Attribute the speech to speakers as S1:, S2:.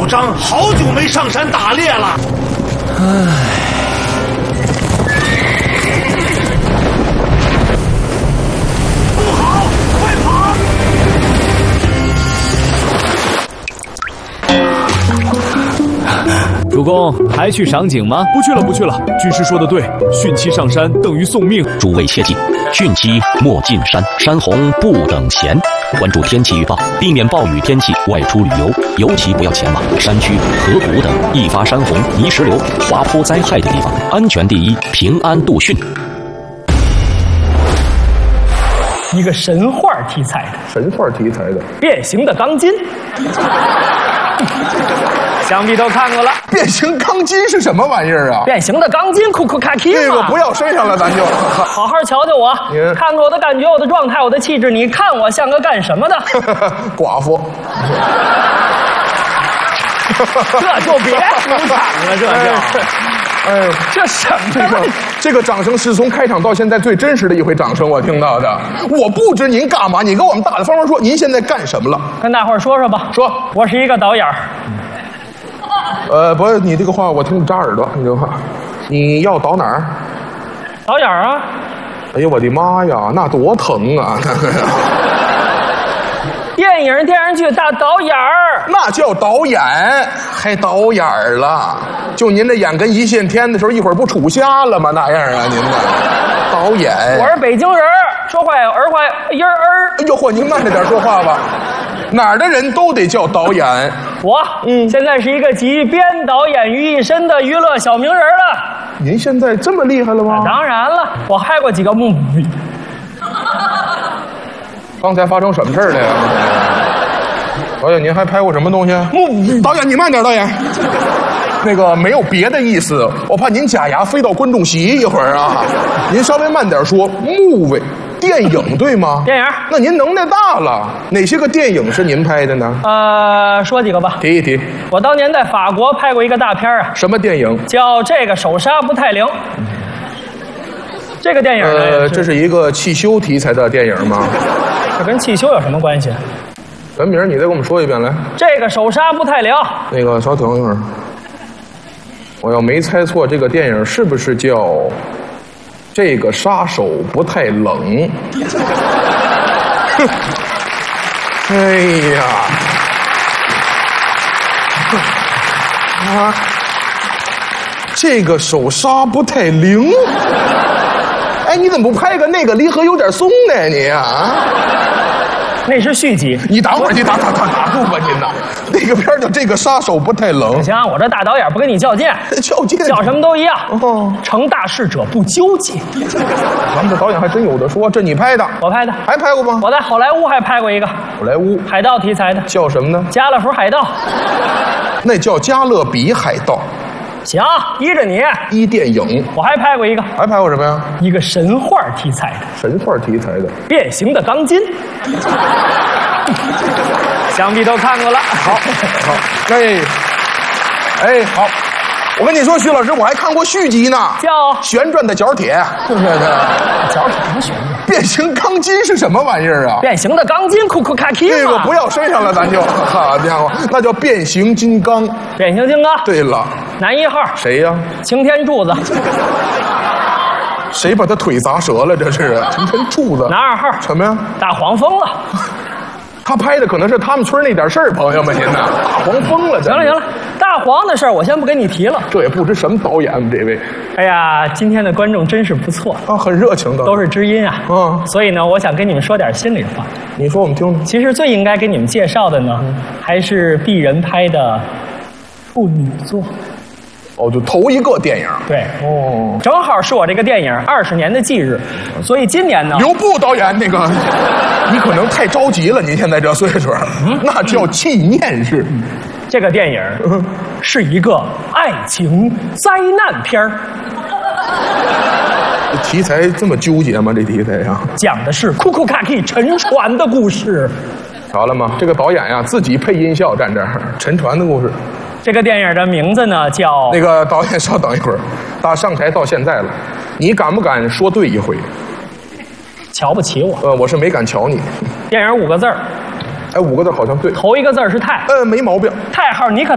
S1: 张，好久没上山打猎了。不好，快跑！
S2: 主公，还去赏景吗？
S3: 不去了，不去了。军师说的对，汛期上山等于送命。
S4: 诸位切记，汛期莫进山，山洪不等闲。关注天气预报，避免暴雨天气外出旅游，尤其不要前往山区、河谷等易发山洪、泥石流、滑坡灾害的地方。安全第一，平安度汛。
S5: 一个神话题材的，
S6: 神话题材的
S5: 变形的钢筋，想必都看过了。
S6: 变形钢筋是什么玩意儿啊？
S5: 变形的钢筋，库库卡基嘛。
S6: 这个不要身上了，咱就
S5: 好好瞧瞧我，看看我的感觉，我的状态，我的气质，你看我像个干什么的？
S6: 寡妇。
S5: 这就别出场了，这就。
S6: 哎呦，
S5: 这什么？
S6: 这个掌声是从开场到现在最真实的一回掌声，我听到的。我不知您干嘛，你跟我们大大方方说，您现在干什么了？
S5: 跟大伙儿说说吧。
S6: 说，
S5: 我是一个导演。
S6: 不是你这个话我听着扎耳朵，你这个话，你要导哪儿？
S5: 导演啊！
S6: 哎呀，我的妈呀，那多疼啊！
S5: 电影、电视剧大导演儿，
S6: 那叫导演，还导演了？就您这眼跟一线天的时候，一会儿不杵瞎了吗？那样啊，您呢？导演。
S5: 我是北京人，说话有儿化音儿。
S6: 哎呦嚯，您慢着点说话吧。哪儿的人都得叫导演。
S5: 我，现在是一个集编导演于一身的娱乐小名人了。
S6: 您现在这么厉害了吗？
S5: 当然了，我拍过几个movie。
S6: 刚才发生什么事儿了呀？导演，您还拍过什么东西？导演，你慢点，导演。那个没有别的意思，我怕您假牙飞到观众席一会儿啊。您稍微慢点说。movie，电影对吗？
S5: 电影。
S6: 那您能耐大了，哪些个电影是您拍的呢？
S5: 说几个吧。
S6: 提一提。
S5: 我当年在法国拍过一个大片啊。
S6: 什么电影？
S5: 叫《这个手刹不太灵》。这个电影呢？
S6: 这是一个汽修题材的电影吗？
S5: 这跟汽修有什么关系？
S6: 原名你再给我们说一遍来。
S5: 这个手刹不太灵。
S6: 那个稍等一会儿，我要没猜错，这个电影是不是叫《这个杀手不太冷》？哎呀，啊，这个手刹不太灵。哎，你怎么不拍个那个离合有点松呢？你啊，
S5: 那是续集。
S6: 你打会儿，你打住吧，您呐。那个片儿叫《这个杀手不太冷》。
S5: 行，我这大导演不跟你较劲，较什么都一样。成大事者不纠结。
S6: 咱们这导演还真有的说，这你拍的？
S5: 我拍的。
S6: 还拍过吗？
S5: 我在好莱坞还拍过一个。
S6: 好莱坞
S5: 海盗题材的，
S6: 叫什么呢？
S5: 加勒福海盗。
S6: 那叫加勒比海盗。
S5: 行，依着你。
S6: 一电影。
S5: 我还拍过一个。
S6: 还拍过什么呀？
S5: 一个神话题材的。
S6: 神话题材的。
S5: 变形的钢筋。想必都看过了。
S6: 好，哎，好。我跟你说，徐老师，我还看过续集呢，
S5: 叫
S6: 旋转的角铁。
S5: 角铁什么旋转？
S6: 变形钢筋是什么玩意儿啊？
S5: 变形的钢筋，库库卡基嘛。
S6: 这个不要身上了，咱就。好家伙，那叫变形金刚。
S5: 变形金刚。
S6: 对了，
S5: 男一号
S6: 谁呀？
S5: 擎天柱子。
S6: 谁把他腿砸折了？这是擎天柱子。
S5: 男二号
S6: 什么呀？
S5: 大黄疯了。
S6: 他拍的可能是他们村那点事儿，朋友们，您呐，大黄疯了。
S5: 行了，大黄的事儿我先不跟你提了。
S6: 这也不知什么导演，这位。
S5: 哎呀，今天的观众真是不错
S6: 啊，很热情的，
S5: 都是知音啊。所以呢，我想跟你们说点心里话。
S6: 你说我们听听。
S5: 其实最应该给你们介绍的呢，还是鄙人拍的处女作。
S6: 哦，就头一个电影。
S5: 对，正好是我这个电影20年的忌日，所以今年呢，
S6: 刘步导演那个，你可能太着急了，您现在这岁数，那叫纪念日。
S5: 这个电影是一个爱情灾难片儿。
S6: 题材这么纠结吗？这题材啊，
S5: 讲的是库库卡基沉船的故事。
S6: 瞧了吗？这个导演呀，自己配音效站这儿，沉船的故事。
S5: 这个电影的名字呢叫……
S6: 那个导演稍等一会儿，打上台到现在了，你敢不敢说对一回？
S5: 瞧不起我？
S6: 我是没敢瞧你。
S5: 电影5个字儿。
S6: 哎，5个字好像对。
S5: 头一个字是太。
S6: 没毛病。
S5: 太号你可